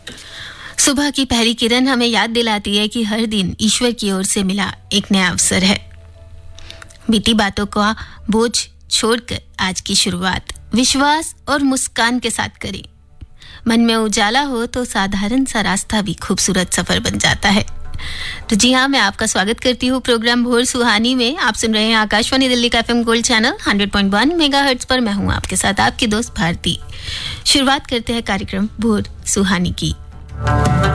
सुबह की पहली किरण हमें याद दिलाती है कि हर दिन ईश्वर की ओर से मिला एक नया अवसर है। बीती बातों का बोझ छोड़कर आज की शुरुआत विश्वास और मुस्कान के साथ करें। मन में उजाला हो तो साधारण सा रास्ता भी खूबसूरत सफर बन जाता है। तो जी हाँ, मैं आपका स्वागत करती हूँ प्रोग्राम भोर सुहानी में। आप सुन रहे हैं आकाशवाणी दिल्ली का FM गोल्ड चैनल 100.1 मेगाहर्ट्ज पर। मैं हूँ आपके साथ आपकी दोस्त भारती। शुरुआत करते हैं कार्यक्रम भोर सुहानी की।